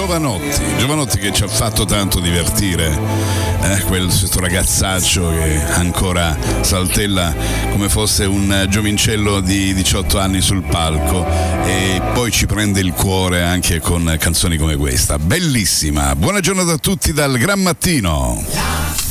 Giovanotti che ci ha fatto tanto divertire, questo ragazzaccio che ancora saltella come fosse un giovincello di 18 anni sul palco e poi ci prende il cuore anche con canzoni come questa, bellissima. Buona giornata a tutti dal Gran Mattino.